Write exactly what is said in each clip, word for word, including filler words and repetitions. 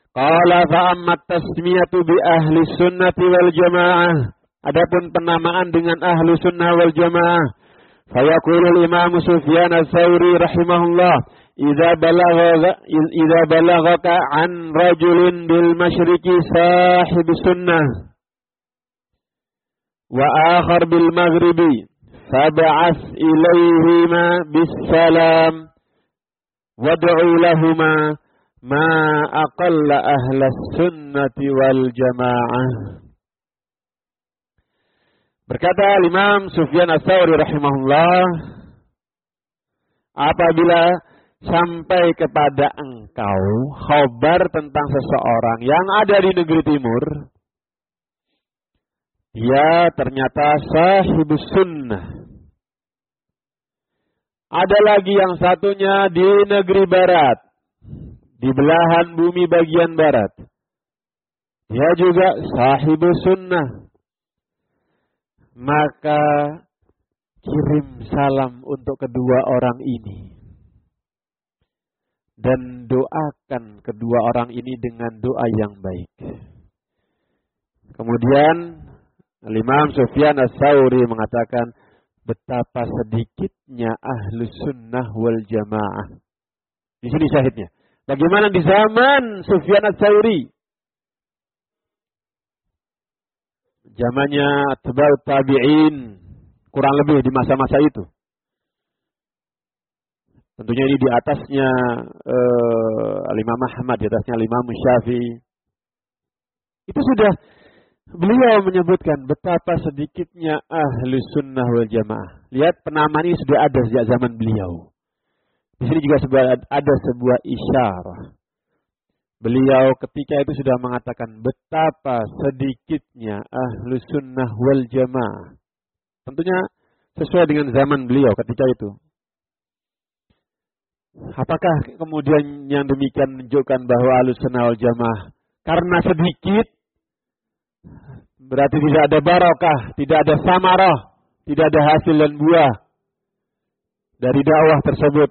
Qala fa amma tasmiyatu bi ahli sunnati wal jamaah. Adapun penamaan dengan ahlu sunnah wal jamaah. Fayaqulul Imam Sufyan Ats-Tsauri rahimahullah. Idza balagha idza balaghaka an rajulin bil masyriqi sahib sunnah. Wa akhar bil maghribi. Fab'as ilayhima bis salam. Wad'u lahuma ma aqalla ahlas sunnati wal jamaah. Berkata Imam Sufyan Ats-Tsauri rahimahullah, apabila sampai kepada engkau khabar tentang seseorang yang ada di negeri timur, dia ternyata sahibus sunnah. Ada lagi yang satunya di negeri barat, di belahan bumi bagian barat. Dia juga sahibus sunnah. Maka kirim salam untuk kedua orang ini. Dan doakan kedua orang ini dengan doa yang baik. Kemudian Imam Sufyan Ats-Tsauri mengatakan, betapa sedikitnya ahlu sunnah wal jamaah. Di sini syahidnya. Bagaimana di zaman Sufyan Ats-Tsauri? Zamannya atba'ut tabi'in, kurang lebih di masa-masa itu. Tentunya ini di atasnya uh, Imam Ahmad, di atasnya Imam Syafi'i. Itu sudah beliau menyebutkan betapa sedikitnya ahli sunnah wal jamaah. Lihat penamaan ini sudah ada sejak zaman beliau. Di sini juga sebuah, ada sebuah isyarah. Beliau ketika itu sudah mengatakan betapa sedikitnya ahlu sunnah wal jamaah. Tentunya sesuai dengan zaman beliau ketika itu. Apakah kemudian yang demikian menunjukkan bahwa ahlu sunnah wal jamaah karena sedikit berarti tidak ada barokah, tidak ada samarah, tidak ada hasil dan buah dari dakwah tersebut?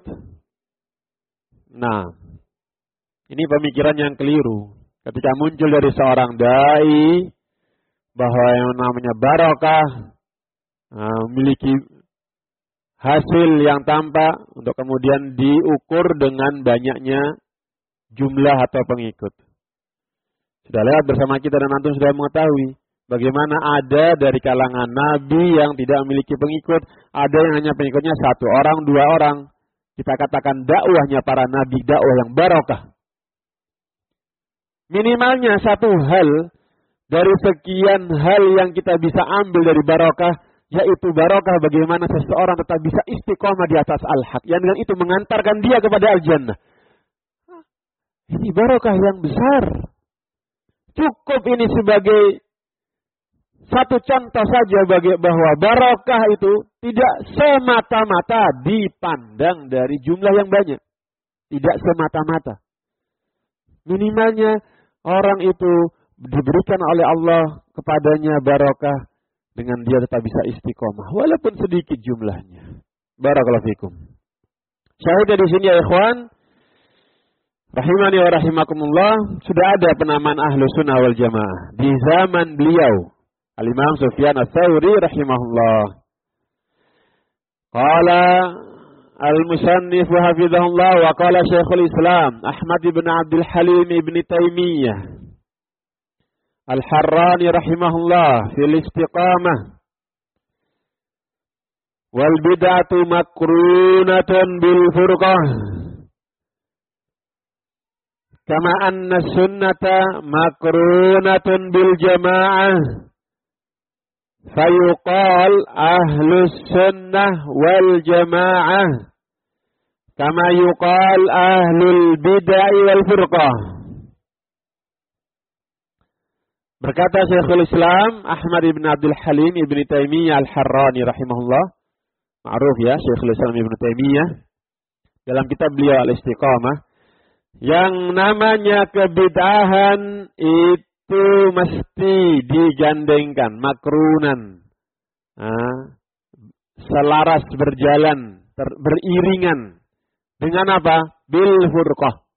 Nah, ini pemikiran yang keliru. Ketika muncul dari seorang dai bahwa yang namanya barokah nah, memiliki hasil yang tampak untuk kemudian diukur dengan banyaknya jumlah atau pengikut. Sudah lewat bersama kita dan antum sudah mengetahui bagaimana ada dari kalangan nabi yang tidak memiliki pengikut, ada yang hanya pengikutnya satu orang, dua orang. Kita katakan dakwahnya para nabi dakwah yang barokah. Minimalnya satu hal dari sekian hal yang kita bisa ambil dari barokah, yaitu barokah bagaimana seseorang tetap bisa istiqomah di atas al-haq, yang dengan itu mengantarkan dia kepada al-jannah. Ini barokah yang besar. Cukup ini sebagai satu contoh saja bagi bahwa barokah itu tidak semata-mata dipandang dari jumlah yang banyak. Tidak semata-mata. Minimalnya orang itu diberikan oleh Allah kepadanya barokah dengan dia tetap bisa istiqomah walaupun sedikit jumlahnya. Barakallahu fikum. Syahid di sini ya ikhwan, rahimani wa rahimakumullah, sudah ada penamaan ahlu sunnah wal jamaah di zaman beliau Al-Imam Sufyan Ats-Tsauri rahimahullah. Qala Al-Musannif hafizahullah wa qala Syekhul Islam Ahmad ibn Abdul Halim ibn Taimiyah Al-Harrani rahimahullah fil istiqamah wal bid'atu makrunatun bil furqah kama anna sunnata makrunatun bil jamaah fayuqal ahlus sunnah wal jamaah kama yuqal ahlul bid'ah wal furqah. Berkata Syekhul Islam Ahmad ibn Abdul Halim ibn Taimiyah Al-Harrani rahimahullah, ma'ruf ya Syekhul Islam ibn Taimiyah, dalam kitab beliau Al-Istiqamah, yang namanya kebid'ahan itu mesti digandengkan, makrunan, nah, selaras berjalan, ter, beriringan dengan apa? Bil furqah,